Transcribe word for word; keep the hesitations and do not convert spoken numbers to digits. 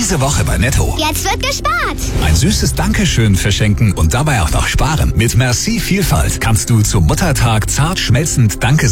Diese Woche bei Netto. Jetzt wird gespart. Ein süßes Dankeschön verschenken und dabei auch noch sparen. Mit Merci Vielfalt kannst du zum Muttertag zart schmelzend Danke